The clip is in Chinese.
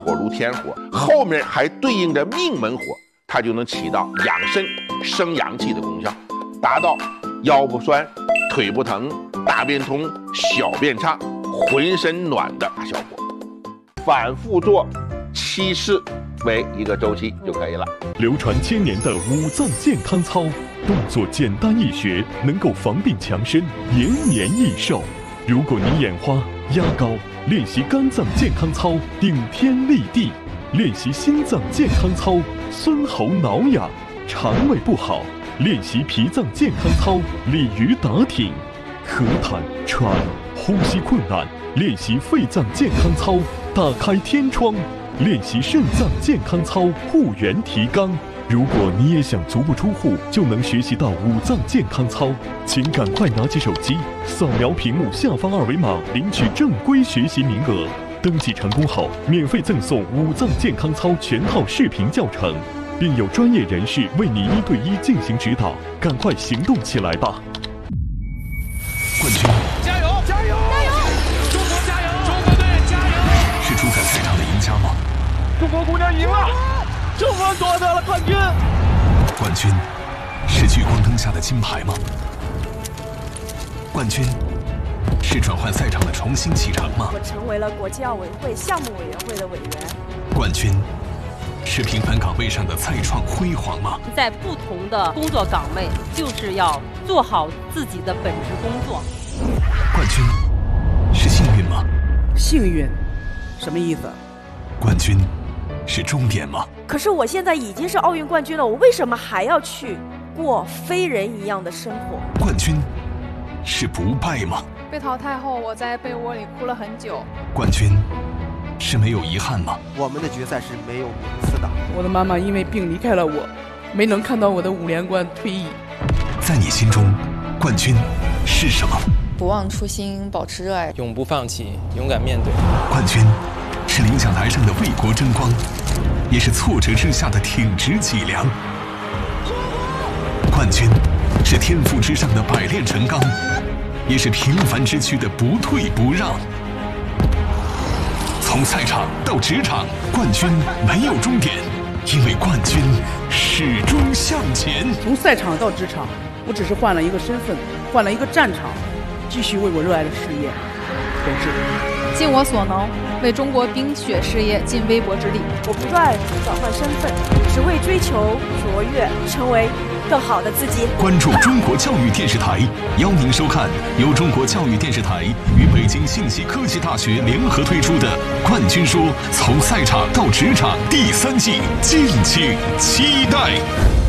火如天火，后面还对应着命门火，它就能起到养肾、生阳气的功效，达到腰不酸、腿不疼、大便通、小便畅、浑身暖的大效果。反复做7次为一个周期就可以了。 流传千年的五脏健康操，动作简单易学，能够防病强身，延年益寿。如果你眼花、压高，练习肝脏健康操，顶天立地；练习心脏健康操，酸喉挠痒；肠胃不好，练习脾脏健康操，鲤鱼打挺；咳痰、喘、呼吸困难，练习肺脏健康操，打开天窗；练习肾脏健康操，护元提肛。如果你也想足不出户就能学习到五脏健康操，请赶快拿起手机，扫描屏幕下方2维码，领取正规学习名额。登记成功后，免费赠送五脏健康操全套视频教程，并有专业人士为你1对1进行指导。赶快行动起来吧！ 冠军， 加油！加油！加油！中国加油！中国队加油！ 是主宰赛场的赢家吗？ 中国姑娘赢了！中国夺得了冠军！ 冠军是聚光灯下的金牌吗？冠军是转换赛场的重新启程吗？ 我成为了国际奥委会项目委员会的委员。 冠军是平凡岗位上的再创辉煌吗？ 在不同的工作岗位，就是要做好自己的本职工作。 冠军是幸运吗？ 幸运，什么意思？ 冠军是终点吗？ 可是我现在已经是奥运冠军了，我为什么还要去过非人一样的生活？ 冠军是不败吗？ 被淘汰后，我在被窝里哭了很久。 冠军是没有遗憾吗？ 我们的决赛是没有名次的。 我的妈妈因为病离开了我，没能看到我的5连冠退役。 在你心中，冠军是什么？ 不忘初心，保持热爱， 永不放弃，勇敢面对。 冠军是领奖台上的为国争光，也是挫折之下的挺直脊梁。冠军是天赋之上的百炼成钢，也是平凡之躯的不退不让。从赛场到职场，冠军没有终点，因为冠军始终向前。 从赛场到职场，我只是换了一个身份，换了一个战场，继续为我热爱的事业斗志。 尽我所能，为中国冰雪事业尽微薄之力。 我不断转换身份，只为追求卓越，成为更好的自己。 关注中国教育电视台，邀您收看由中国教育电视台与北京信息科技大学联合推出的《冠军说：从赛场到职场》第3季，敬请期待。